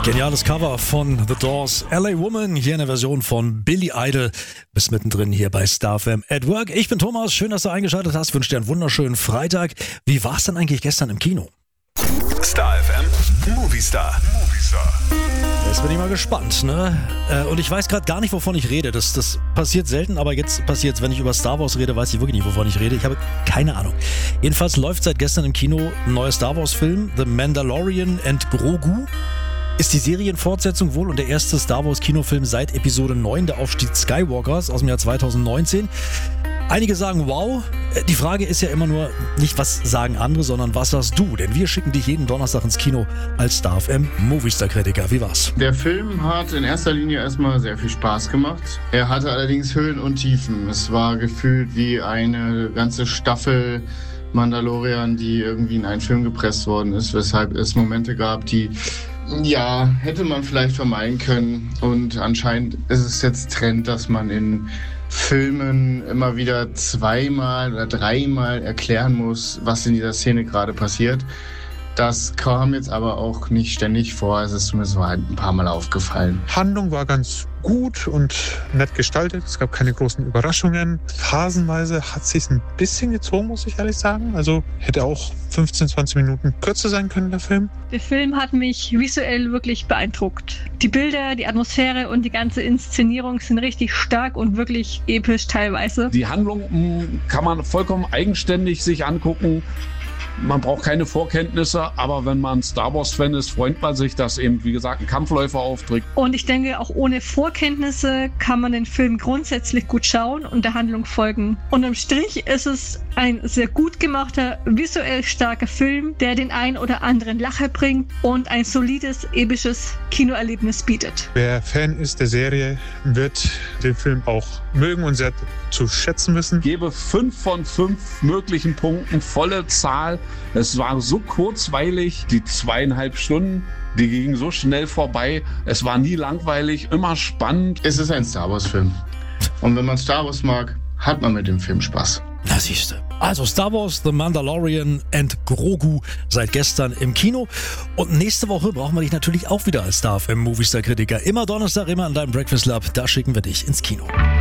Geniales Cover von The Doors, LA Woman, hier eine Version von Billy Idol. Bist mittendrin hier bei Star FM at Work. Ich bin Thomas, schön, dass du eingeschaltet hast. Wünsche dir einen wunderschönen Freitag. Wie war es denn eigentlich gestern im Kino? Star FM, Movie Star. Jetzt bin ich mal gespannt, ne? Und ich weiß gerade gar nicht, wovon ich rede. Das passiert selten, aber jetzt passiert es. Wenn ich über Star Wars rede, weiß ich wirklich nicht, wovon ich rede. Ich habe keine Ahnung. Jedenfalls läuft seit gestern im Kino ein neuer Star Wars Film, The Mandalorian and Grogu. Ist die Serienfortsetzung wohl und der erste Star Wars Kinofilm seit Episode 9, der Aufstieg Skywalkers aus dem Jahr 2019. Einige sagen wow. Die Frage ist ja immer nur nicht, was sagen andere, sondern was sagst du? Denn wir schicken dich jeden Donnerstag ins Kino als Star FM Movistar-Kritiker. Wie war's? Der Film hat in erster Linie erstmal sehr viel Spaß gemacht. Er hatte allerdings Höhen und Tiefen. Es war gefühlt wie eine ganze Staffel Mandalorian, die irgendwie in einen Film gepresst worden ist, weshalb es Momente gab, die hätte man vielleicht vermeiden können. Und anscheinend ist es jetzt Trend, dass man in Filmen immer wieder zweimal oder dreimal erklären muss, was in dieser Szene gerade passiert. Das kam jetzt aber auch nicht ständig vor. Es ist mir so halt ein paar Mal aufgefallen. Handlung war ganz gut und nett gestaltet. Es gab keine großen Überraschungen. Phasenweise hat es sich ein bisschen gezogen, muss ich ehrlich sagen. Also hätte auch 15, 20 Minuten kürzer sein können, der Film. Der Film hat mich visuell wirklich beeindruckt. Die Bilder, die Atmosphäre und die ganze Inszenierung sind richtig stark und wirklich episch teilweise. Die Handlung kann man vollkommen eigenständig sich angucken. Man braucht keine Vorkenntnisse, aber wenn man Star Wars-Fan ist, freut man sich, dass eben, wie gesagt, ein Kampfläufer auftritt. Und ich denke, auch ohne Vorkenntnisse kann man den Film grundsätzlich gut schauen und der Handlung folgen. Unterm Strich ist es ein sehr gut gemachter, visuell starker Film, der den ein oder anderen Lacher bringt und ein solides, episches Kinoerlebnis bietet. Wer Fan ist der Serie, wird den Film auch mögen und sehr zu schätzen wissen. Ich gebe 5 von 5 möglichen Punkten, volle Zahl. Es war so kurzweilig, die 2,5 Stunden, die gingen so schnell vorbei. Es war nie langweilig, immer spannend. Es ist ein Star Wars-Film. Und wenn man Star Wars mag, hat man mit dem Film Spaß. Na siehste. Also Star Wars, The Mandalorian and Grogu seit gestern im Kino. Und nächste Woche brauchen wir dich natürlich auch wieder als Star FM Movistar-Kritiker. Immer Donnerstag, immer an deinem Breakfast Lab. Da schicken wir dich ins Kino.